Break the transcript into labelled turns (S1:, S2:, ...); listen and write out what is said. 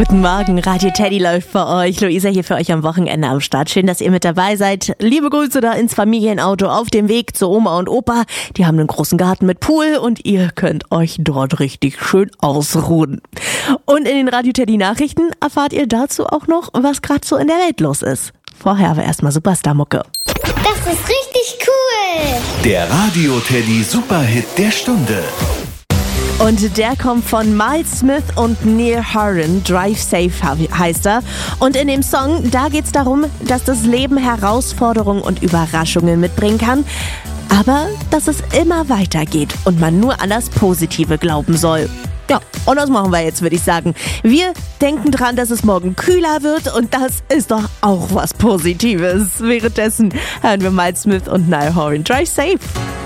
S1: Guten Morgen, Radio Teddy läuft für euch. Luisa hier für euch am Wochenende am Start. Schön, dass ihr mit dabei seid. Liebe Grüße da ins Familienauto auf dem Weg zu Oma und Opa. Die haben einen großen Garten mit Pool und ihr könnt euch dort richtig schön ausruhen. Und in den Radio Teddy Nachrichten erfahrt ihr dazu auch noch, was gerade so in der Welt los ist. Vorher aber erstmal Superstar-Mucke.
S2: Das ist richtig cool.
S3: Der Radio Teddy Superhit der Stunde.
S1: Und der kommt von Miles Smith und Neil Horan. Drive Safe heißt er. Und in dem Song, da geht's darum, dass das Leben Herausforderungen und Überraschungen mitbringen kann, aber dass es immer weitergeht und man nur an das Positive glauben soll. Ja, und das machen wir jetzt, würde ich sagen. Wir denken dran, dass es morgen kühler wird und das ist doch auch was Positives. Währenddessen hören wir Miles Smith und Niall Horan. Drive Safe.